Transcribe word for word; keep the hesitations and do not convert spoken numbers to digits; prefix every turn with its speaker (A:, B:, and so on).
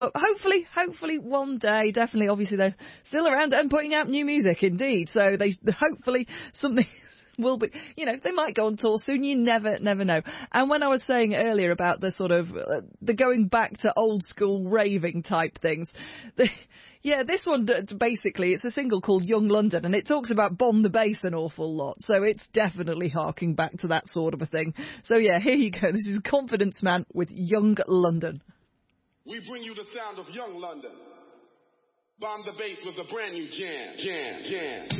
A: But hopefully, hopefully one day, definitely, obviously they're still around and putting out new music, indeed. So they, hopefully something will be, you know, they might go on tour soon. You never, never know. And when I was saying earlier about the sort of, uh, the going back to old school raving type things, the, yeah, this one, basically, it's a single called Young London, and it talks about Bomb the Bass an awful lot. So it's definitely harking back to that sort of a thing. So yeah, here you go. This is Confidence Man with Young London.
B: We bring you the sound of Young London. Bomb the Bass was a brand new jam, jam, jam.